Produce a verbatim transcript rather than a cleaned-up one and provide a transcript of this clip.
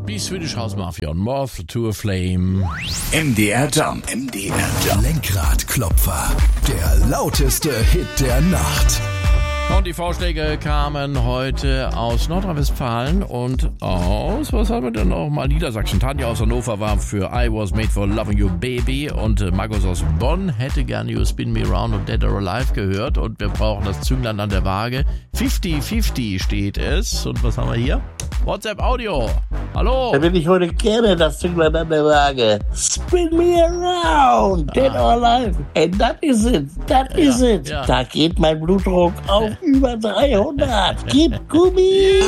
Die Swedish House Mafia und Moth to a Flame. M D R Jump. M D R Jump. Lenkradklopfer. Der lauteste Hit der Nacht. Und die Vorschläge kamen heute aus Nordrhein-Westfalen und aus, was haben wir denn noch mal? Niedersachsen. Tanja aus Hannover war für I Was Made for Loving You Baby und Markus aus Bonn hätte gerne You Spin Me Round und Dead or Alive gehört und wir brauchen das Zünglein an der Waage. fünfzig fünfzig steht es. Und was haben wir hier? WhatsApp Audio. Hallo. Da will ich heute gerne das Zünglein an der Waage. Spin me around, dead or alive. And that is it, that is ja, it. Ja. Da geht mein Blutdruck auf über dreihundert. Gib Gummi.